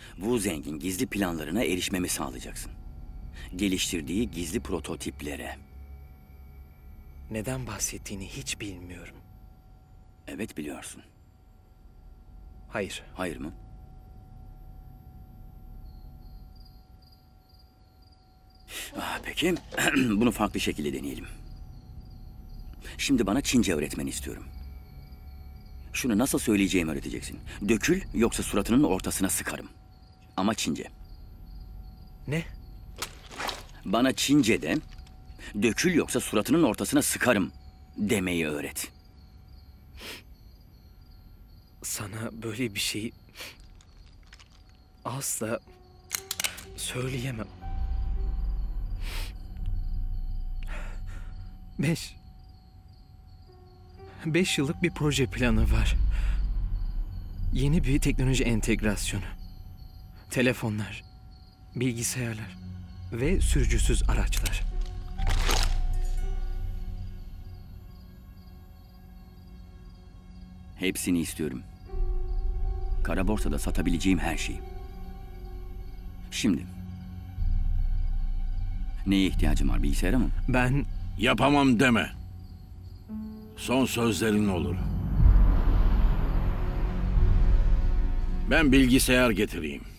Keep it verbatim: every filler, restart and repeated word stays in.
Wu Zeng'in gizli planlarına erişmemi sağlayacaksın. Geliştirdiği gizli prototiplere. Neden bahsettiğini hiç bilmiyorum. Evet, biliyorsun. Hayır. Hayır mı? Ah, peki, bunu farklı şekilde deneyelim. Şimdi bana Çince öğretmeni istiyorum. Şunu nasıl söyleyeceğimi öğreteceksin. Dökül, yoksa suratının ortasına sıkarım. Ama Çince. Ne? Bana Çince'de dökül, yoksa suratının ortasına sıkarım demeyi öğret. Sana böyle bir şeyi asla söyleyemem. Beş. Beş yıllık bir proje planı var. Yeni bir teknoloji entegrasyonu. Telefonlar, bilgisayarlar ve sürücüsüz araçlar. Hepsini istiyorum. Kara borsada satabileceğim her şeyi. Şimdi. Neye ihtiyacım var, bilgisayara mı? Ben Yapamam deme. Son sözlerin olur. Ben bilgisayar getireyim.